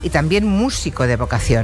y también músico de vocación.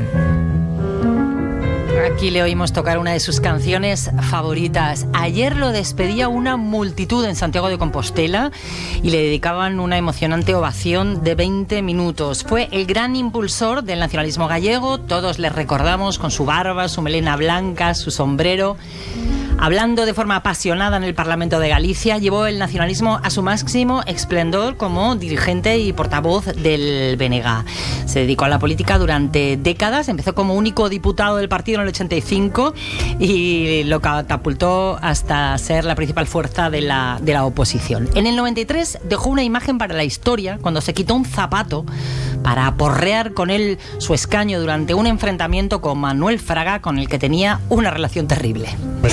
Aquí le oímos tocar una de sus canciones favoritas. Ayer lo despedía una multitud en Santiago de Compostela y le dedicaban una emocionante ovación de 20 minutos. Fue el gran impulsor del nacionalismo gallego. Todos le recordamos con su barba, su melena blanca, su sombrero. Hablando de forma apasionada en el Parlamento de Galicia, llevó el nacionalismo a su máximo esplendor como dirigente y portavoz del BNG. Se dedicó a la política durante décadas, empezó como único diputado del partido en el 85 y lo catapultó hasta ser la principal fuerza de la oposición. En el 93 dejó una imagen para la historia cuando se quitó un zapato para aporrear con él su escaño durante un enfrentamiento con Manuel Fraga, con el que tenía una relación terrible.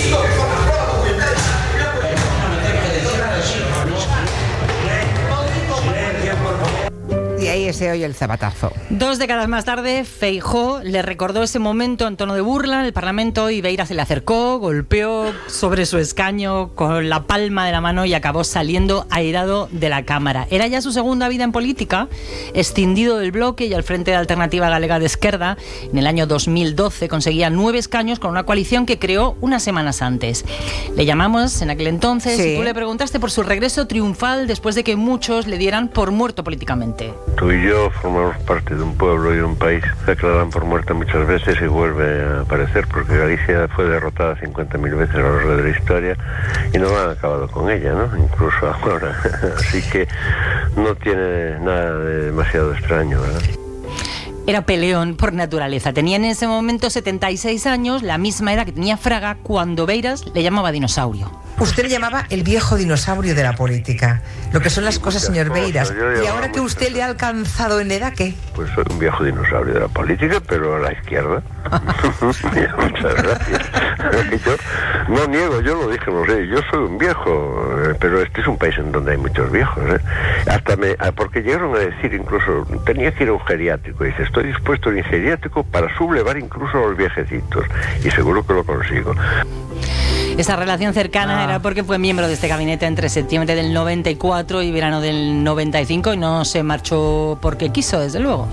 Y ahí se oye el zapatazo. 2 décadas más tarde, Feijóo le recordó ese momento en tono de burla en el Parlamento y Beira se le acercó, golpeó sobre su escaño con la palma de la mano y acabó saliendo airado de la Cámara. Era ya su segunda vida en política, escindido del bloque y al frente de Alternativa Galega de Esquerda. En el año 2012 conseguía 9 escaños con una coalición que creó unas semanas antes. Le llamamos en aquel entonces y tú le preguntaste por su regreso triunfal después de que muchos le dieran por muerto políticamente. Tú y yo formamos parte de un pueblo y un país que declaran por muerto muchas veces y vuelve a aparecer, porque Galicia fue derrotada 50.000 veces a lo largo de la historia y no han acabado con ella, ¿no? Incluso ahora. Así que no tiene nada de demasiado extraño, ¿verdad? Era peleón por naturaleza. Tenía en ese momento 76 años, la misma edad que tenía Fraga cuando Beiras le llamaba dinosaurio. Usted le llamaba el viejo dinosaurio de la política. Lo que son las cosas, señor Beiras. Y ahora que usted le ha alcanzado en edad, ¿qué? Pues soy un viejo dinosaurio de la política, pero a la izquierda. Muchas gracias. Yo no niego, yo lo dije, no sé, yo soy un viejo, pero este es un país en donde hay muchos viejos, porque llegaron a decir incluso, tenía que ir a un geriátrico, y dice, estoy dispuesto a ir a un geriátrico para sublevar incluso a los viejecitos, y seguro que lo consigo. Esa relación cercana era porque fue miembro de este gabinete entre septiembre del 94 y verano del 95 y no se marchó porque quiso, desde luego.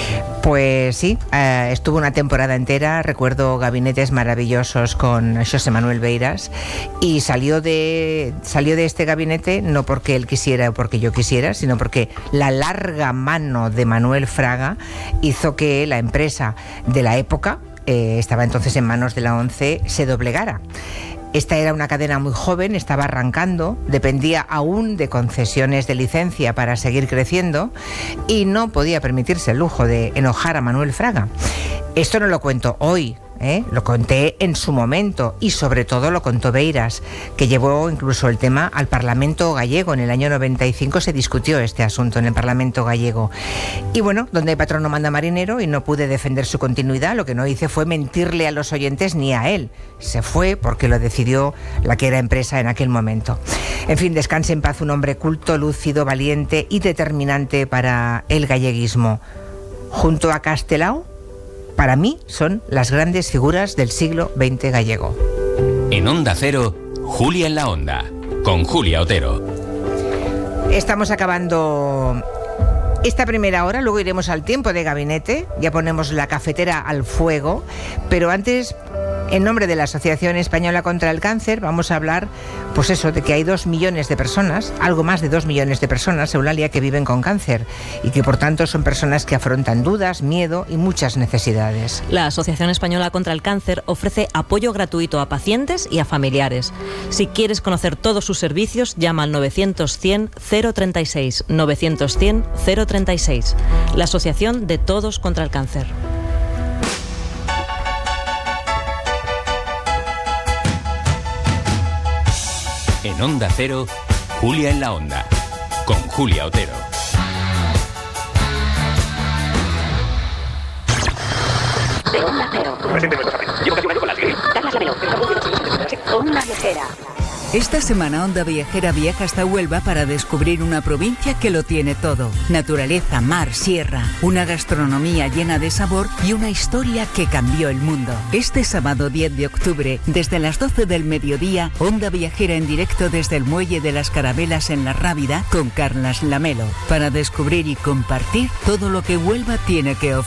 Pues sí, estuvo una temporada entera, recuerdo gabinetes maravillosos con José Manuel Beiras, y salió de este gabinete no porque él quisiera o porque yo quisiera, sino porque la larga mano de Manuel Fraga hizo que la empresa de la época, estaba entonces en manos de la ONCE, se doblegara. Esta era una cadena muy joven, estaba arrancando, dependía aún de concesiones de licencia para seguir creciendo y no podía permitirse el lujo de enojar a Manuel Fraga. Esto no lo cuento hoy, lo conté en su momento y sobre todo lo contó Beiras, que llevó incluso el tema al Parlamento gallego. En el año 95 se discutió este asunto en el Parlamento gallego. Y bueno, donde hay patrón no manda marinero, y no pude defender su continuidad. Lo que no hice fue mentirle a los oyentes ni a él. Se fue porque lo decidió la que era empresa en aquel momento. En fin, descanse en paz un hombre culto, lúcido, valiente y determinante para el galleguismo. Junto a Castelao, para mí son las grandes figuras del siglo XX gallego. En Onda Cero, Julia en la Onda, con Julia Otero. Estamos acabando esta primera hora, luego iremos al tiempo de gabinete, ya ponemos la cafetera al fuego, pero antes, en nombre de la Asociación Española contra el Cáncer, vamos a hablar, pues eso, de que hay 2 millones de personas, algo más de 2 millones de personas, Eulalia, que viven con cáncer y que por tanto son personas que afrontan dudas, miedo y muchas necesidades. La Asociación Española contra el Cáncer ofrece apoyo gratuito a pacientes y a familiares. Si quieres conocer todos sus servicios, llama al 900-100-036, 900-100-036, la Asociación de Todos contra el Cáncer. En Onda Cero, Julia en la Onda, con Julia Otero. De Onda Cero. Llevo casi un año con la Siri. Carlas Lamelo. Onda Viajera. Esta semana Onda Viajera viaja hasta Huelva para descubrir una provincia que lo tiene todo. Naturaleza, mar, sierra, una gastronomía llena de sabor y una historia que cambió el mundo. Este sábado 10 de octubre, desde las 12 del mediodía, Onda Viajera en directo desde el Muelle de las Carabelas en La Rábida con Carlas Lamelo, para descubrir y compartir todo lo que Huelva tiene que ofrecer.